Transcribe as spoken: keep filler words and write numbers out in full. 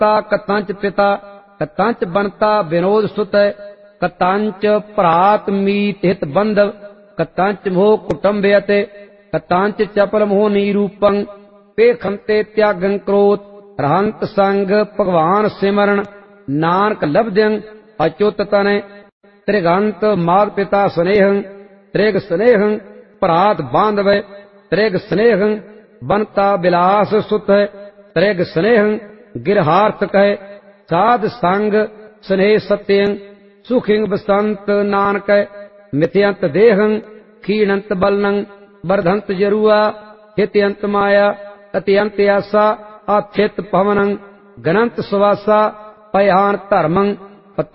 ता कतंच पिता कतंच बनता विनोद सुत कतंच भ्रात मीत हित बंधव कतंच मोह कुटुंबयते कतंच चपल मोह नीरूपं पेखंते त्यागं क्रोध रहंत संग भगवान सिमरण नानक लभद्यं अच्युत तने त्रिगंत मात पिता स्नेहं त्रिग स्नेहं भ्रात बांधव त्रिग स्नेहं बनता विलास सुत त्रिग स्नेहं गिरहार्थ कह साध संग स्नेह सत्यं सुखिंग बसंत नानक मिथ्यंत देहं क्षीणंत बलनं वर्धंत जरुआ हित्यंत माया अत्यंत आसा आथित पवनं गणंत सुवासा पयान धर्मं